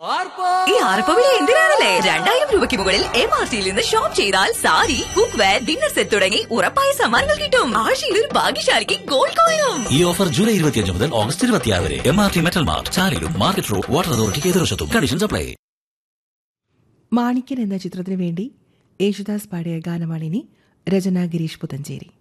ഈ ആർപ്പവിളി എന്തിനാണല്ലേ? 2000 രൂപയ്ക്ക് മുകളിൽ MRTയിൽ നിന്ന് ഷോപ്പ് ചെയ്താൽ sari, cook wear, dinner set തുടങ്ങി ഉറപ്പായ സമ്മാനങ്ങൾ കിട്ടും. ആഴ്ചയിൽ ഒരു ഭാഗ്യശാലിക്ക് ഗോൾഡ് കോയിനും. ഈ ഓഫർ ജൂലൈ 25 മുതൽ ഓഗസ്റ്റ് 26 വരെ. MRT metal mart, ചാലിലും market road, water അതോറിറ്റിക്ക് എതിർവശത്തും. Conditions apply. മാണിക്യൻ എന്ന ചിത്രത്തിനു വേണ്ടി യേശുദാസ് പാടിയ ഗാനമാണിനി. രചന ഗിരീഷ് പുത്തഞ്ചേരി.